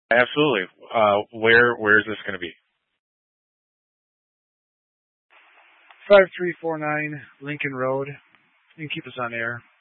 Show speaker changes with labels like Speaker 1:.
Speaker 1: Absolutely. Where is this going to be?
Speaker 2: 5349 Lincoln Road. You can keep us on air.